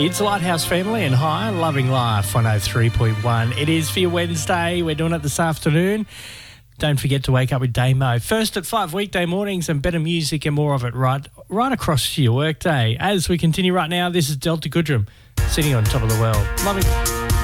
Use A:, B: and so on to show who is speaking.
A: It's Lighthouse Family and High, Loving Life 103.1. It is for your Wednesday. We're doing it this afternoon. Don't forget to wake up with Damo. First at 5 weekday mornings and better music and more of it right across your workday. As we continue right now, this is Delta Goodrum sitting on top of the world. Loving